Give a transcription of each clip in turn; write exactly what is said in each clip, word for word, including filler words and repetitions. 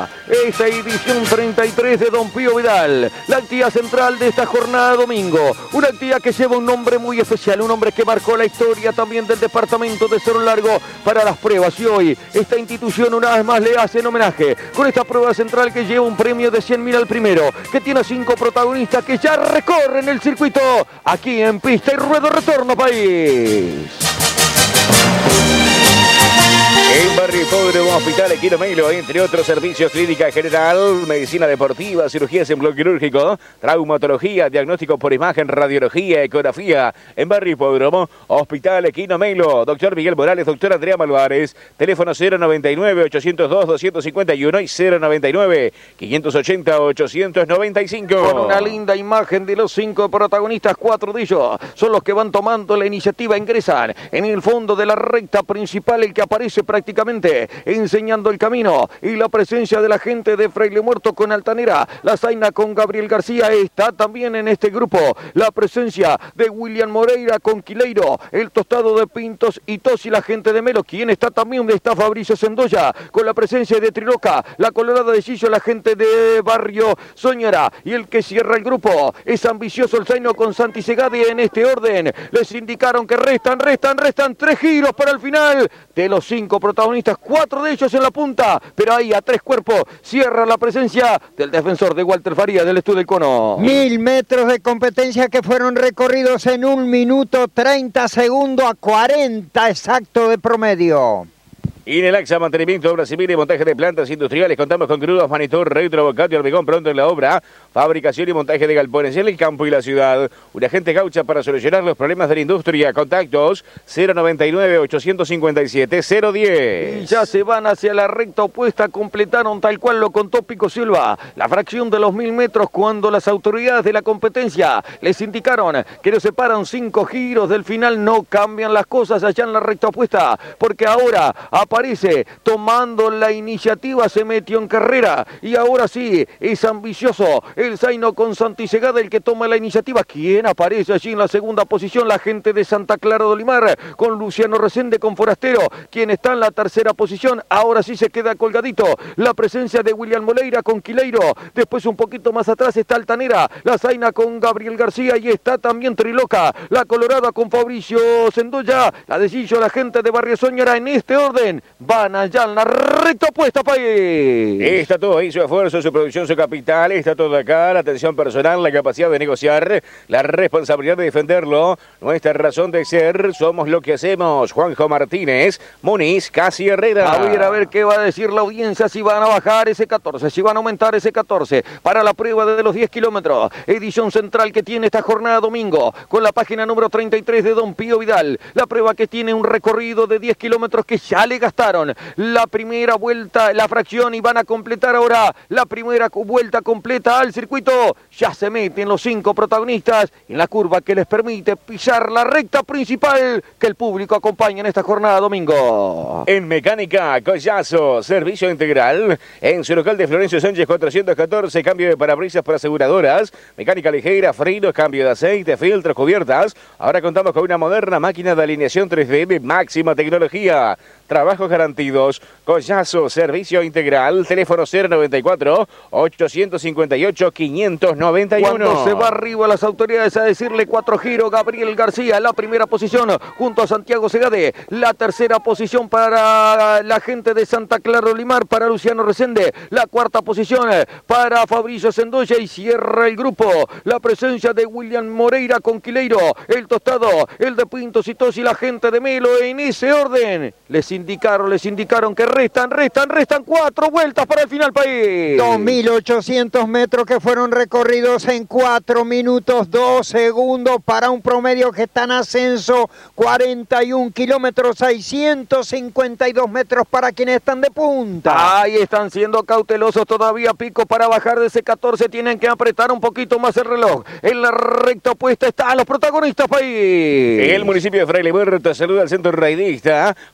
Esta edición treinta y tres de Don Pío Vidal, la actividad central de esta jornada domingo, una actividad que lleva un nombre muy especial, un nombre que marcó la historia también del departamento de Cerro Largo para las pruebas, y hoy esta institución una vez más le hace en homenaje con esta prueba central que lleva un premio de cien mil al primero, que tiene a cinco protagonistas que ya recorren el circuito aquí en pista y ruedo retorno país. En Barrio Hipódromo, Hospital Equino Melo, entre otros servicios, clínica general, medicina deportiva, cirugías en bloque quirúrgico, traumatología, diagnóstico por imagen, radiología, ecografía. En Barrio Hipódromo, Hospital Equino Melo, doctor Miguel Morales, doctor Andrea Malvares, teléfono cero noventa y nueve, ochocientos dos, doscientos cincuenta y uno y cero noventa y nueve, quinientos ochenta, ochocientos noventa y cinco. Con una linda imagen de los cinco protagonistas, cuatro de ellos son los que van tomando la iniciativa, ingresan en el fondo de la recta principal, el que aparece prácticamente enseñando el camino, y la presencia de la gente de Fraile Muerto con Altanera, la Zaina con Gabriel García, está también en este grupo la presencia de William Moreira con Quileiro, el Tostado de Pintos y Tosi, la gente de Melo, quien está también, está Fabricio Sendoya con la presencia de Triloca, la Colorada de Sillo, la gente de Barrio Soñara, y el que cierra el grupo es Ambicioso el Zaino con Santi Segadi. En este orden les indicaron que restan, restan, restan tres giros para el final de los cinco protagonistas, cuatro de ellos en la punta, pero ahí a tres cuerpos cierra la presencia del defensor de Walter Faría del Estudio del Cono. Mil metros de competencia que fueron recorridos en un minuto treinta segundos a cuarenta exacto de promedio. Inelaxa, mantenimiento, obra civil y montaje de plantas industriales. Contamos con grúas, manitor, retro, bocate y hormigón pronto en la obra. Fabricación y montaje de galpones en el campo y la ciudad. Un agente gaucha para solucionar los problemas de la industria. Contactos cero noventa y nueve, ochocientos cincuenta y siete, cero diez. Y ya se van hacia la recta opuesta. Completaron, tal cual lo contó Pico Silva, la fracción de los mil metros, cuando las autoridades de la competencia les indicaron que nos separan cinco giros del final. No cambian las cosas allá en la recta opuesta, porque ahora aparece tomando la iniciativa, se metió en carrera, y ahora sí es Ambicioso el Zaino con Santi Segada el que toma la iniciativa. ¿Quién aparece allí en la segunda posición? La gente de Santa Clara de Olimar con Luciano Resende con Forastero, quien está en la tercera posición. Ahora sí se queda colgadito la presencia de William Moreira con Quileiro. Después un poquito más atrás está Altanera, la Zaina con Gabriel García, y está también Triloca, la Colorada con Fabricio Sendoya, la de Gillo, la gente de Barrio Soñara. En este orden van allá en la recta opuesta país. Está todo ahí, su esfuerzo, su producción, su capital, está todo acá. La atención personal, la capacidad de negociar, la responsabilidad de defenderlo, nuestra razón de ser, somos lo que hacemos. Juanjo Martínez, Muniz, Casi Herrera. A ver, a ver qué va a decir la audiencia, si van a bajar ese catorce, si van a aumentar ese catorce para la prueba de los diez kilómetros. Edición central que tiene esta jornada domingo, con la página número treinta y tres de Don Pío Vidal. La prueba que tiene un recorrido de diez kilómetros que ya le gastaron la primera vuelta, la fracción, y van a completar ahora la primera vuelta completa al circuito. Ya se meten los cinco protagonistas en la curva que les permite pisar la recta principal que el público acompaña en esta jornada domingo. En Mecánica Collazo, servicio integral en su local de Florencio Sánchez cuatrocientos catorce, cambio de parabrisas para aseguradoras, mecánica ligera, frenos, cambio de aceite, filtros, cubiertas. Ahora contamos con una moderna máquina de alineación tres D de máxima tecnología. Trabajos garantidos. Collazo, servicio integral. Teléfono cero noventa y cuatro, ochocientos cincuenta y ocho, quinientos noventa y uno. Cuando se va arriba las autoridades a decirle cuatro giros, Gabriel García, la primera posición junto a Santiago Segade. La tercera posición para la gente de Santa Clara de Olimar, para Luciano Resende. La cuarta posición para Fabricio Sendoya, y cierra el grupo la presencia de William Moreira con Quileiro, el Tostado, el de Pintos y Tosi, la gente de Melo. En ese orden les indicaron, les indicaron que restan, restan, restan cuatro vueltas para el final país. dos mil ochocientos metros que fueron recorridos en cuatro minutos dos segundos para un promedio que está en ascenso, cuarenta y un kilómetros, seiscientos cincuenta y dos metros para quienes están de punta. Ahí están siendo cautelosos todavía, Pico, para bajar de ese catorce tienen que apretar un poquito más el reloj. En la recta opuesta están los protagonistas país. El municipio de Fraile Muerto saluda al centro raidista cuando las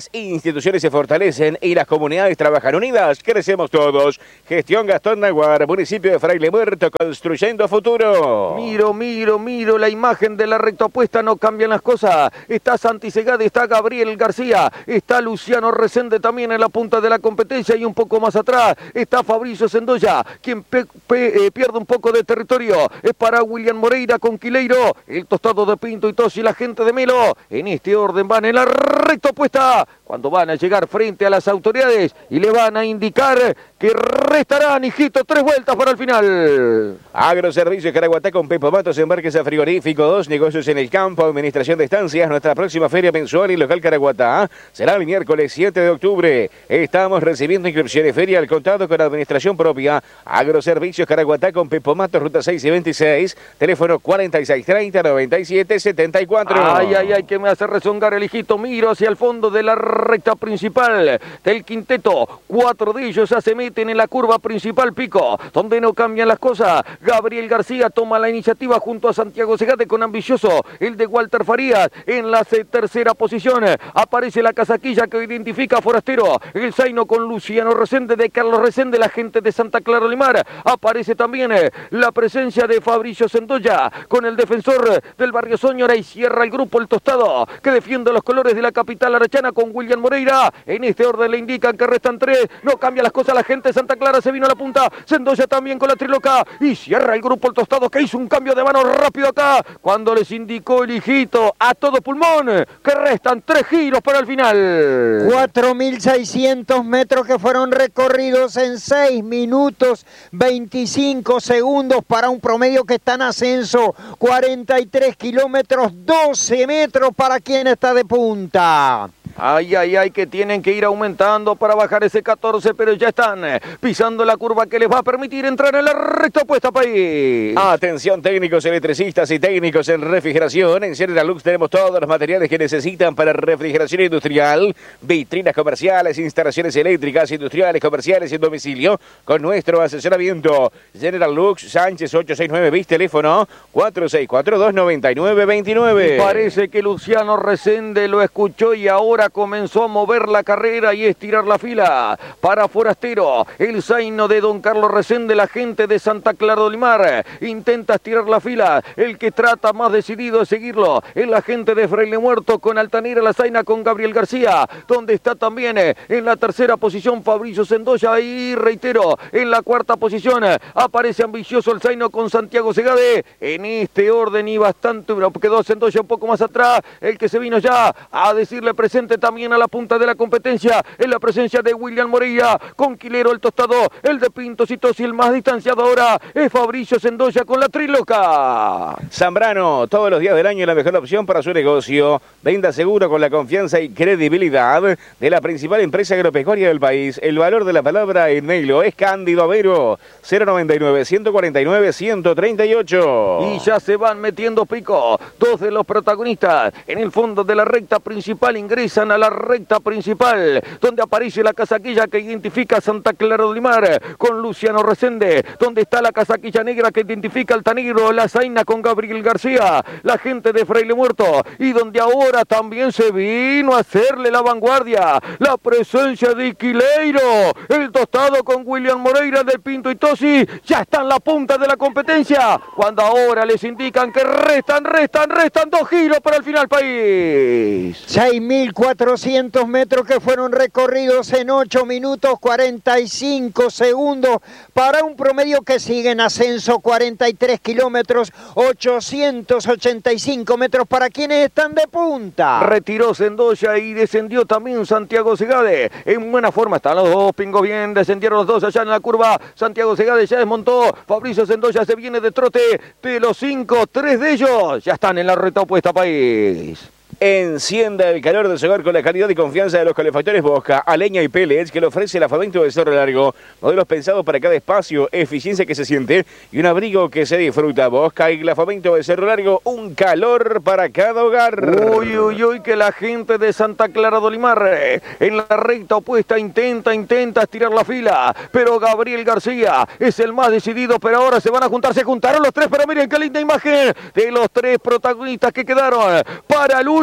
Las instituciones se fortalecen y las comunidades trabajan unidas. Crecemos todos. Gestión Gastón Naguar, municipio de Fraile Muerto, construyendo futuro. Miro, miro, miro la imagen de la recta opuesta, no cambian las cosas. Está Santi Segade, está Gabriel García, está Luciano Resende también en la punta de la competencia y un poco más atrás está Fabricio Sendoya, quien pe pe eh, pierde un poco de territorio. Es para William Moreira con Quileiro, el tostado de Pinto y Tosi, la gente de Melo. En este orden van en la recta opuesta cuando van a llegar frente a las autoridades y le van a indicar que restarán, hijito, tres vueltas para el final. Agroservicios Caraguatá con Pepo Matos, embarques a frigorífico, dos negocios en el campo, administración de estancias. Nuestra próxima feria mensual y local Caraguatá será el miércoles siete de octubre. Estamos recibiendo inscripciones feria al contado con administración propia. Agroservicios Caraguatá con Pepo Matos, ruta seis y veintiséis, teléfono cuarenta y seis treinta, noventa y siete setenta y cuatro. Ay, ay, ay, que me hace rezongar el hijito. Miro hacia el fondo de la recta principal del quinteto. Cuatro de ellos ya se meten en la curva principal, Pico, donde no cambian las cosas. Gabriel García toma la iniciativa junto a Santiago Segade con ambicioso el de Walter Farías en la tercera posición. Aparece la casaquilla que identifica a Forastero, el Zaino con Luciano Resende, de Carlos Resende, la gente de Santa Clara Olimar. Aparece también la presencia de Fabricio Sendoya con el defensor del barrio Soñora y cierra el grupo El Tostado, que defiende los colores de la capital arachana con William Moreira. En este orden le indican que restan tres, no cambia las cosas, la gente de Santa Clara se vino a la punta, Sendoya también con la triloca y cierra el grupo El Tostado, que hizo un cambio de mano rápido acá cuando les indicó el hijito a todo pulmón que restan tres giros para el final. cuatro mil seiscientos metros que fueron recorridos en seis minutos veinticinco segundos para un promedio que está en ascenso, cuarenta y tres kilómetros, doce metros para quien está de punta. Ay, ay, ay, que tienen que ir aumentando para bajar ese catorce, pero ya están pisando la curva que les va a permitir entrar en la recta opuesta, país. Atención técnicos, electricistas y técnicos en refrigeración. En General Lux tenemos todos los materiales que necesitan para refrigeración industrial, vitrinas comerciales, instalaciones eléctricas, industriales, comerciales y en domicilio, con nuestro asesoramiento. General Lux, Sánchez ocho seis nueve, bis, teléfono cuatro seis cuatro dos, nueve nueve dos nueve. Parece que Luciano Resende lo escuchó y ahora comenzó a mover la carrera y estirar la fila para Forastero, el zaino de don Carlos Resende, la gente de Santa Clara de Olimar. Intenta estirar la fila, el que trata más decidido de seguirlo es la gente de Fraile Muerto con Altanera la zaina con Gabriel García, donde está también en la tercera posición Fabricio Sendoya y reitero, en la cuarta posición aparece ambicioso el zaino con Santiago Segade. En este orden y bastante, quedó Sendoya un poco más atrás, el que se vino ya a decirle presente también a la punta de la competencia en la presencia de William Moreira con Quilero, el Tostado, el de Pintos y Tosi. El más distanciado ahora es Fabricio Sendoya con la triloca. Zambrano, todos los días del año la mejor opción para su negocio. Venda seguro con la confianza y credibilidad de la principal empresa agropecuaria del país. El valor de la palabra en Melo es Cándido Avero, cero noventa y nueve, ciento cuarenta y nueve, ciento treinta y ocho. Y ya se van metiendo, Pico, dos de los protagonistas en el fondo de la recta principal ingresan a la recta principal, donde aparece la casaquilla que identifica a Santa Clara de Olimar con Luciano Resende, donde está la casaquilla negra que identifica al Tanegro, la zaina con Gabriel García, la gente de Fraile Muerto, y donde ahora también se vino a hacerle la vanguardia, la presencia de Quileiro, el Tostado con William Moreira de Pinto y Tosi, ya está en la punta de la competencia, cuando ahora les indican que restan, restan, restan dos giros para el final, país. seis mil cuatrocientos metros que fueron recorridos en ocho minutos cuarenta y cinco segundos para un promedio que sigue en ascenso, cuarenta y tres kilómetros, ochocientos ochenta y cinco metros para quienes están de punta. Retiró Sendoya y descendió también Santiago Segade. En buena forma están los dos, pingos bien, descendieron los dos allá en la curva. Santiago Segade ya desmontó, Fabricio Sendoya se viene de trote, de los cinco, tres de ellos ya están en la recta opuesta, país. Encienda el calor de su hogar con la calidad y confianza de los calefactores Bosca, a leña y pellets que le ofrece el Fomento de Cerro Largo. Modelos pensados para cada espacio, eficiencia que se siente y un abrigo que se disfruta. Bosca y la Fomento de Cerro Largo, un calor para cada hogar. Uy, uy, uy, que la gente de Santa Clara de Olimar en la recta opuesta intenta, intenta estirar la fila, pero Gabriel García es el más decidido, pero ahora se van a juntar, se juntaron los tres, pero miren qué linda imagen de los tres protagonistas que quedaron para el último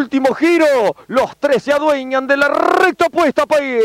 último giro, los tres se adueñan de la recta opuesta,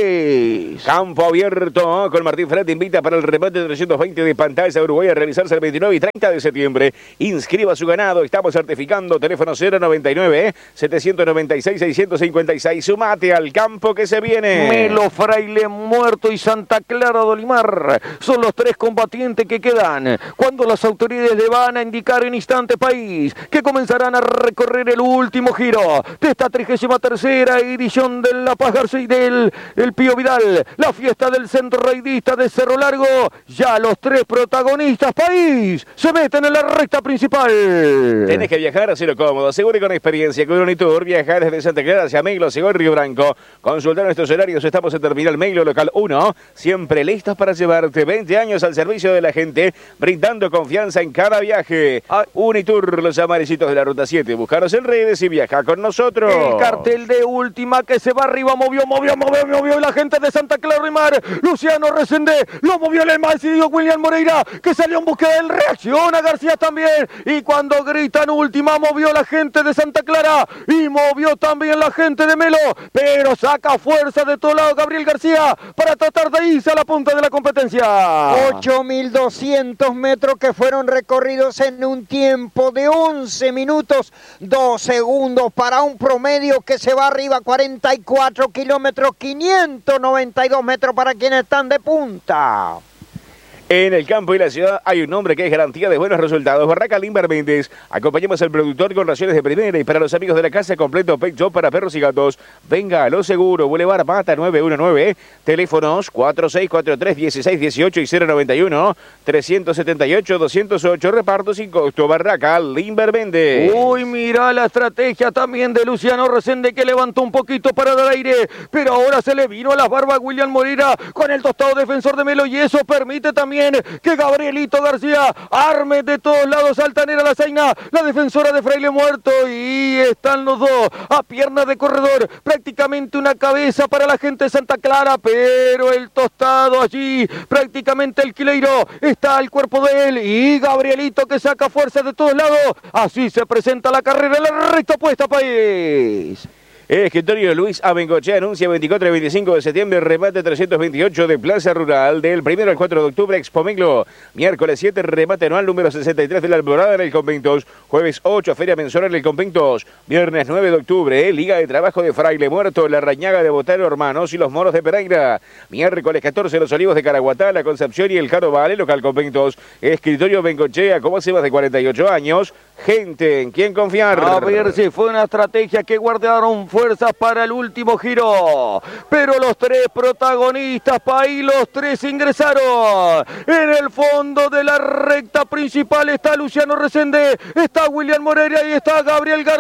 país. Campo abierto con Martín Ferret invita para el remate de trescientos veinte de Pantalla Uruguay a realizarse el veintinueve y treinta de septiembre. Inscriba su ganado, estamos certificando. Teléfono cero noventa y nueve, setecientos noventa y seis, seiscientos cincuenta y seis. Sumate al campo que se viene. Melo, Fraile Muerto y Santa Clara de Olimar son los tres combatientes que quedan cuando las autoridades le van a indicar en instante, país, que comenzarán a recorrer el último giro de esta trigésima tercera edición de La Paz García y del el Pío Vidal, la fiesta del centro raidista de Cerro Largo. Ya los tres protagonistas, país, se meten en la recta principal. Tenés que viajar, hacerlo cómodo, seguro y con experiencia. Con Unitour, viajar desde Santa Clara hacia Melo, Según Río Branco. Consultar nuestros horarios, estamos en Terminal Melo, local uno, siempre listos para llevarte veinte años al servicio de la gente, brindando confianza en cada viaje. Unitour, los amarecitos de la Ruta siete, buscaros en redes y viaja con nosotros. El cartel de última que se va arriba, movió, movió, movió, movió la gente de Santa Clara de Mar. Luciano Resende, lo movió el más decidido William Moreira, que salió en búsqueda del reacciona García también. Y cuando gritan última, movió la gente de Santa Clara y movió también la gente de Melo, pero saca fuerza de todo lado Gabriel García para tratar de irse a la punta de la competencia. ocho mil doscientos metros que fueron recorridos en un tiempo de once minutos, dos segundos para un promedio que se va arriba, cuarenta y cuatro kilómetros, quinientos noventa y dos metros para quienes están de punta. En el campo y la ciudad hay un nombre que es garantía de buenos resultados. Barraca Limber Méndez. Acompañamos al productor con raciones de primera y para los amigos de la casa completo pet shop para perros y gatos. Venga a lo seguro. Boulevard Mata nueve uno nueve. Teléfonos cuatro seis cuatro tres, dieciséis dieciocho y cero noventa y uno, trescientos setenta y ocho, doscientos ocho. Reparto sin costo. Barraca Limber Méndez. Uy, mira la estrategia también de Luciano Resende, que levantó un poquito para dar aire, pero ahora se le vino a las barbas William Moreira con el tostado defensor de Melo y eso permite también que Gabrielito García arme de todos lados Altanera la Zaina, la defensora de Fraile Muerto, y están los dos a pierna de corredor, prácticamente una cabeza para la gente de Santa Clara, pero el tostado allí, prácticamente el quileiro, está al cuerpo de él, y Gabrielito que saca fuerza de todos lados. Así se presenta la carrera en la recta opuesta, país. El escritorio Luis Abengochea anuncia veinticuatro y veinticinco de septiembre remate trescientos veintiocho de Plaza Rural del primero al cuatro de octubre Expo Menglo. Miércoles siete remate anual número sesenta y tres de la Alborada en el Conventos. Jueves ocho feria mensual en el Conventos. Viernes nueve de octubre Liga de Trabajo de Fraile Muerto, La Rañaga de Botaro Hermanos y los Moros de Pereira. Miércoles catorce Los Olivos de Caraguatá, La Concepción y el Caro Vale, local Conventos. Escritorio Bengochea, como hace más de cuarenta y ocho años. Gente en quien confiar. A ver si fue una estrategia que guardaron fuerzas para el último giro, pero los tres protagonistas, país, los tres ingresaron. En el fondo de la recta principal está Luciano Resende, está William Moreira y está Gabriel García.